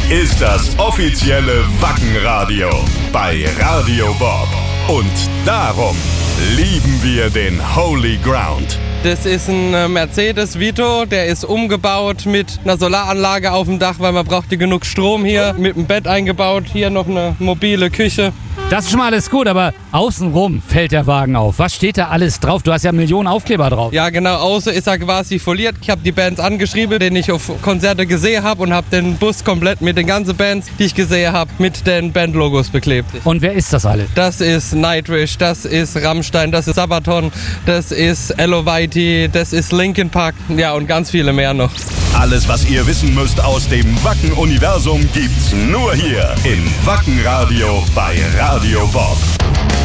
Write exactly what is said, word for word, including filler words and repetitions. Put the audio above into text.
ist das offizielle Wacken-Radio bei Radio Bob. Und darum lieben wir den Holy Ground. Das ist ein Mercedes Vito, der ist umgebaut mit einer Solaranlage auf dem Dach, weil man braucht hier genug Strom hier, mit einem Bett eingebaut, hier noch eine mobile Küche. Das ist schon mal alles gut, aber außenrum fällt der Wagen auf. Was steht da alles drauf? Du hast ja Millionen Aufkleber drauf. Ja genau, außen ist er quasi foliert. Ich habe die Bands angeschrieben, den ich auf Konzerte gesehen habe und habe den Bus komplett mit den ganzen Bands, die ich gesehen habe, mit den Bandlogos beklebt. Und wer ist das alle? Das ist Nightwish, das ist Rammstein, das ist Sabaton, das ist Elowiti, das ist Linkin Park, ja und ganz viele mehr noch. Alles, was ihr wissen müsst aus dem Wacken-Universum, gibt's nur hier im Wacken-Radio bei Radio Bob.